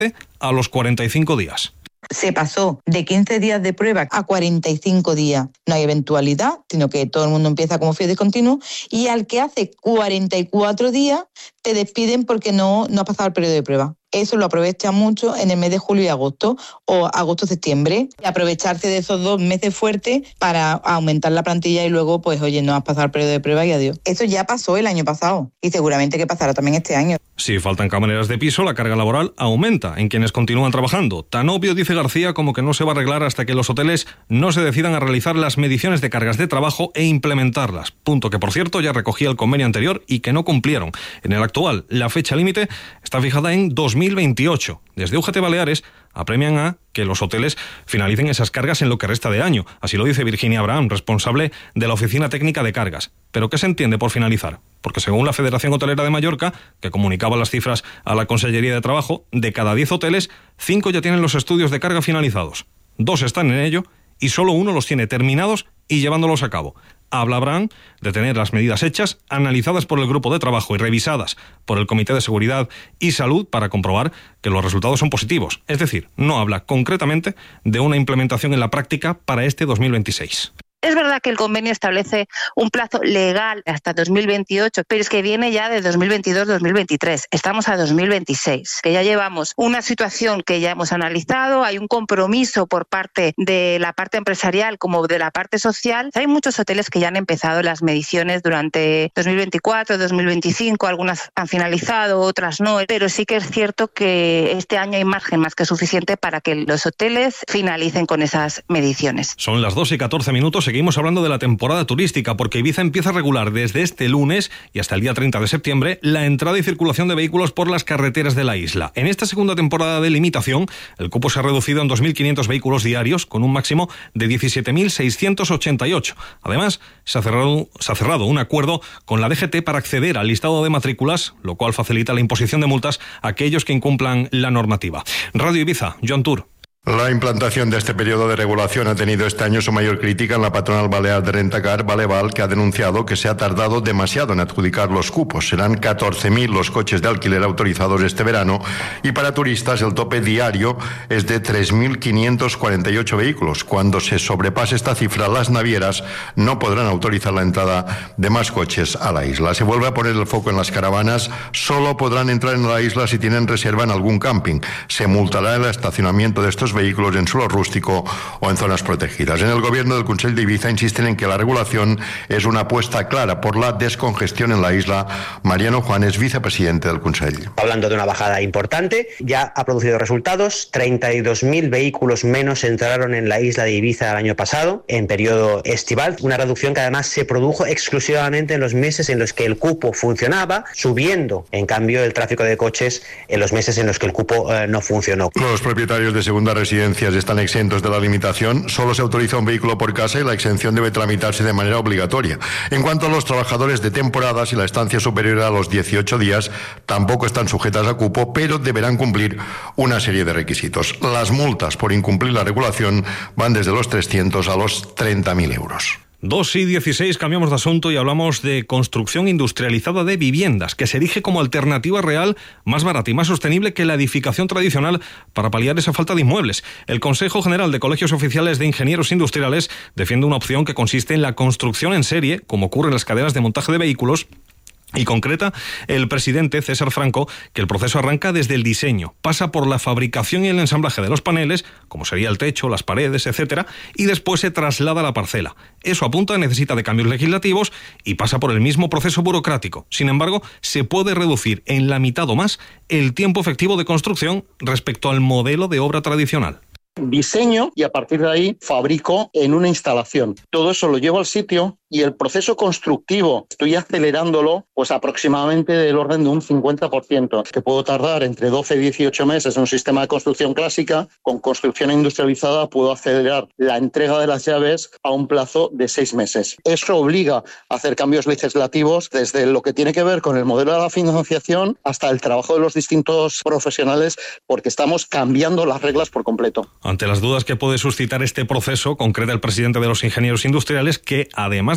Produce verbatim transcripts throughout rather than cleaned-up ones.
a los cuarenta y cinco días. Se pasó de quince días de prueba a cuarenta y cinco días. No hay eventualidad, sino que todo el mundo empieza como fío discontinuo, y al que hace cuarenta y cuatro días te despiden porque no, no ha pasado el periodo de prueba. Eso lo aprovechan mucho en el mes de julio y agosto, o agosto-septiembre. Aprovecharse de esos dos meses fuertes para aumentar la plantilla y luego, pues, oye, no has pasado el periodo de prueba y adiós. Eso ya pasó el año pasado y seguramente que pasará también este año. Si faltan camareras de piso, la carga laboral aumenta en quienes continúan trabajando. Tan obvio, dice García, como que no se va a arreglar hasta que los hoteles no se decidan a realizar las mediciones de cargas de trabajo e implementarlas. Punto que, por cierto, ya recogía el convenio anterior y que no cumplieron. En el actual, la fecha límite está fijada en dos mil veintiocho. Desde U G T Baleares apremian a que los hoteles finalicen esas cargas en lo que resta de año. Así lo dice Virginia Abraham, responsable de la Oficina Técnica de Cargas. ¿Pero qué se entiende por finalizar? Porque según la Federación Hotelera de Mallorca, que comunicaba las cifras a la Consellería de Trabajo, de cada diez hoteles, cinco ya tienen los estudios de carga finalizados. Dos están en ello y solo uno los tiene terminados y llevándolos a cabo. Habla Abraham de tener las medidas hechas, analizadas por el grupo de trabajo y revisadas por el Comité de Seguridad y Salud para comprobar que los resultados son positivos. Es decir, no habla concretamente de una implementación en la práctica para este dos mil veintiséis. Es verdad que el convenio establece un plazo legal hasta dos mil veintiocho, pero es que viene ya de dos mil veintidós a dos mil veintitrés. Estamos a dos mil veintiséis, que ya llevamos una situación que ya hemos analizado, hay un compromiso por parte de la parte empresarial como de la parte social. Hay muchos hoteles que ya han empezado las mediciones durante dos mil veinticuatro, dos mil veinticinco, algunas han finalizado, otras no, pero sí que es cierto que este año hay margen más que suficiente para que los hoteles finalicen con esas mediciones. Son las dos y catorce minutos. Seguimos hablando de la temporada turística porque Ibiza empieza a regular desde este lunes y hasta el día treinta de septiembre la entrada y circulación de vehículos por las carreteras de la isla. En esta segunda temporada de limitación, el cupo se ha reducido en dos mil quinientos vehículos diarios con un máximo de diecisiete mil seiscientos ochenta y ocho. Además, se ha cerrado, se ha cerrado un acuerdo con la D G T para acceder al listado de matrículas, lo cual facilita la imposición de multas a aquellos que incumplan la normativa. Radio Ibiza, Joan Tur. La implantación de este periodo de regulación ha tenido este año su mayor crítica en la patronal balear de Rentacar, Baleval, que ha denunciado que se ha tardado demasiado en adjudicar los cupos. Serán catorce mil los coches de alquiler autorizados este verano y para turistas el tope diario es de tres mil quinientos cuarenta y ocho vehículos. Cuando se sobrepase esta cifra, las navieras no podrán autorizar la entrada de más coches a la isla. Se vuelve a poner el foco en las caravanas. Solo podrán entrar en la isla si tienen reserva en algún camping. Se multará el estacionamiento de estos vehículos en suelo rústico o en zonas protegidas. En el gobierno del Consell de Ibiza insisten en que la regulación es una apuesta clara por la descongestión en la isla. Mariano Juanes, vicepresidente del Consell. Hablando de una bajada importante, ya ha producido resultados. treinta y dos mil vehículos menos entraron en la isla de Ibiza el año pasado, en periodo estival. Una reducción que además se produjo exclusivamente en los meses en los que el cupo funcionaba, subiendo, en cambio, el tráfico de coches en los meses en los que el cupo eh, no funcionó. Los propietarios de segunda residencias están exentos de la limitación. Solo se autoriza un vehículo por casa y la exención debe tramitarse de manera obligatoria. En cuanto a los trabajadores de temporada, si la estancia es superior a los dieciocho días, tampoco están sujetas a cupo, pero deberán cumplir una serie de requisitos. Las multas por incumplir la regulación van desde los trescientos a los treinta mil euros. dos y dieciséis, cambiamos de asunto y hablamos de construcción industrializada de viviendas, que se erige como alternativa real, más barata y más sostenible que la edificación tradicional para paliar esa falta de inmuebles. El Consejo General de Colegios Oficiales de Ingenieros Industriales defiende una opción que consiste en la construcción en serie, como ocurre en las cadenas de montaje de vehículos, y concreta el presidente César Franco que el proceso arranca desde el diseño, pasa por la fabricación y el ensamblaje de los paneles, como sería el techo, las paredes, etcétera, y después se traslada a la parcela. Eso apunta necesita de cambios legislativos y pasa por el mismo proceso burocrático. Sin embargo, se puede reducir en la mitad o más el tiempo efectivo de construcción respecto al modelo de obra tradicional. Diseño y a partir de ahí fabrico en una instalación. Todo eso lo llevo al sitio y el proceso constructivo estoy acelerándolo pues aproximadamente del orden de un cincuenta por ciento, que puedo tardar entre doce y dieciocho meses en un sistema de construcción clásica. Con construcción industrializada puedo acelerar la entrega de las llaves a un plazo de seis meses. Eso obliga a hacer cambios legislativos desde lo que tiene que ver con el modelo de la financiación hasta el trabajo de los distintos profesionales, porque estamos cambiando las reglas por completo. Ante las dudas que puede suscitar este proceso, concreta el presidente de los ingenieros industriales que, además de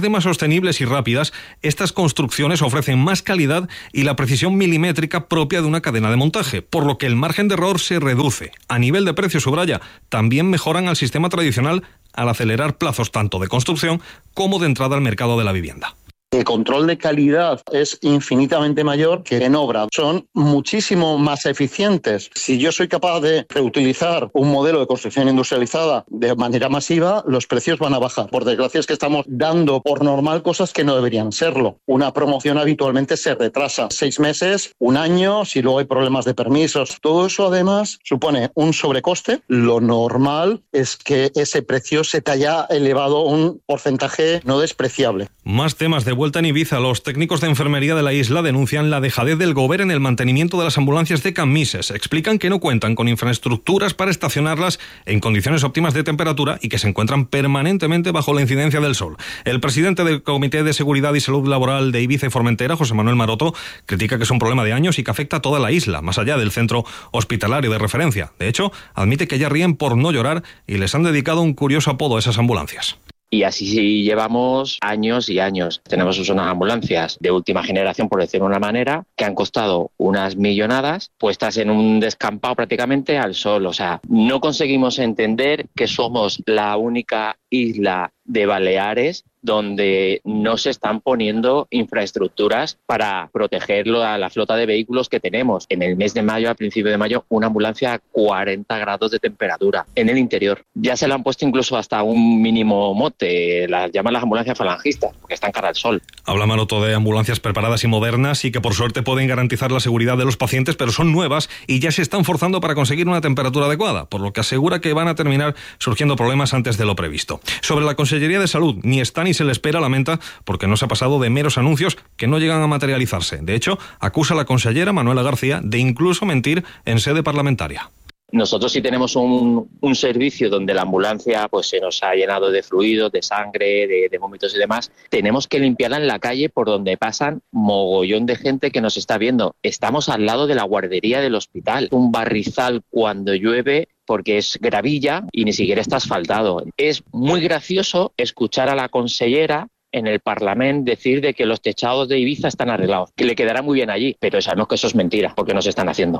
de más sostenibles y rápidas, estas construcciones ofrecen más calidad y la precisión milimétrica propia de una cadena de montaje, por lo que el margen de error se reduce. A nivel de precio, subraya, también mejoran al sistema tradicional al acelerar plazos tanto de construcción como de entrada al mercado de la vivienda. El control de calidad es infinitamente mayor que en obra. Son muchísimo más eficientes. Si yo soy capaz de reutilizar un modelo de construcción industrializada de manera masiva, los precios van a bajar. Por desgracia es que estamos dando por normal cosas que no deberían serlo. Una promoción habitualmente se retrasa seis meses, un año, si luego hay problemas de permisos. Todo eso además supone un sobrecoste. Lo normal es que ese precio se te haya elevado un porcentaje no despreciable. Más temas de vuelta en Ibiza. Los técnicos de enfermería de la isla denuncian la dejadez del Govern en el mantenimiento de las ambulancias de Cammises. Explican que no cuentan con infraestructuras para estacionarlas en condiciones óptimas de temperatura y que se encuentran permanentemente bajo la incidencia del sol. El presidente del Comité de Seguridad y Salud Laboral de Ibiza y Formentera, José Manuel Maroto, critica que es un problema de años y que afecta a toda la isla, más allá del centro hospitalario de referencia. De hecho, admite que ya ríen por no llorar y les han dedicado un curioso apodo a esas ambulancias. Y así llevamos años y años. Tenemos unas ambulancias de última generación, por decirlo de una manera, que han costado unas millonadas, puestas en un descampado prácticamente al sol. O sea, no conseguimos entender que somos la única isla de Baleares donde no se están poniendo infraestructuras para protegerlo a la flota de vehículos que tenemos. En el mes de mayo, a principio de mayo, una ambulancia a cuarenta grados de temperatura en el interior. Ya se le han puesto incluso hasta un mínimo mote, las llaman las ambulancias falangistas, porque están cara al sol. Habla Maroto de ambulancias preparadas y modernas y que por suerte pueden garantizar la seguridad de los pacientes, pero son nuevas y ya se están forzando para conseguir una temperatura adecuada, por lo que asegura que van a terminar surgiendo problemas antes de lo previsto. Sobre la Consellería de Salud, ni está ni se le espera, lamenta, porque no se ha pasado de meros anuncios que no llegan a materializarse. De hecho, acusa a la consellera Manuela García de incluso mentir en sede parlamentaria. Nosotros sí tenemos un, un servicio donde la ambulancia pues se nos ha llenado de fluidos, de sangre, de, de vómitos y demás. Tenemos que limpiarla en la calle por donde pasan mogollón de gente que nos está viendo. Estamos al lado de la guardería del hospital. Un barrizal cuando llueve porque es gravilla y ni siquiera está asfaltado. Es muy gracioso escuchar a la consellera en el Parlamento decir de que los techados de Ibiza están arreglados, que le quedará muy bien allí, pero sabemos que eso es mentira, porque no se están haciendo.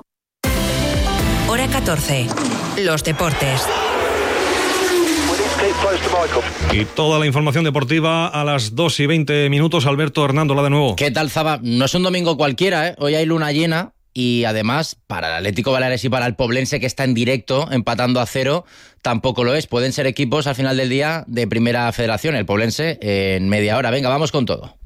Hora catorce. Los deportes. Y toda la información deportiva a las dos y veinte minutos. Alberto Hernándola de nuevo. ¿Qué tal, Zaba? No es un domingo cualquiera, ¿eh? Hoy hay luna llena. Y además, para el Atlético Baleares y para el Poblense, que está en directo, empatando a cero, tampoco lo es. Pueden ser equipos al final del día de Primera Federación, el Poblense en media hora. Venga, vamos con todo.